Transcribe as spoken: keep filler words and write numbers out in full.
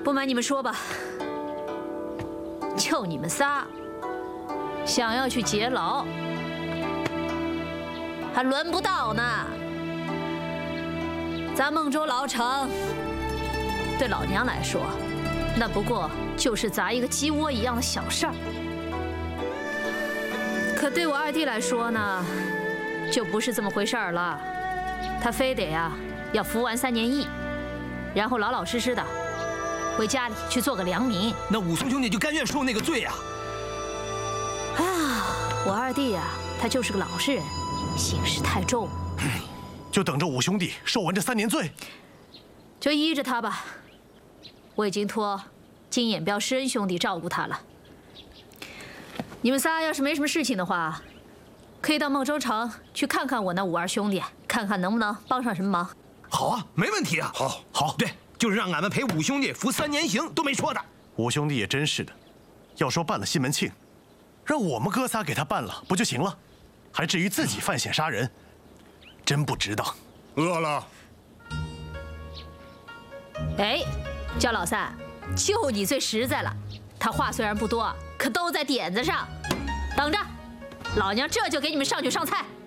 不瞒你们说吧，就你们仨想要去劫牢，还轮不到呢。咱孟州牢城对老娘来说，那不过就是砸一个鸡窝一样的小事儿。可对我二弟来说呢，就不是这么回事儿了。他非得呀、啊、要服完三年役，然后老老实实的回家里去做个良民。 那武松兄弟就甘愿受那个罪呀、 啊？啊，我二弟呀、啊，他就是个老实人，心事太重。 就等着五兄弟受完这三年罪， 就依着他吧。我已经托金眼彪施恩兄弟照顾他了。你们仨要是没什么事情的话，可以到孟州城去看看我那五二兄弟，看看能不能帮上什么忙。 好啊，没问题啊。 好，好， 对，就是让俺们陪五兄弟服三年刑都没说的。 五兄弟也真是的，要说办了西门庆，让我们哥仨给他办了不就行了？还至于自己犯险杀人，真不值当。 饿了。 哎，焦老三，就你最实在了。他话虽然不多，可都在点子上。等着，老娘这就给你们上酒上菜。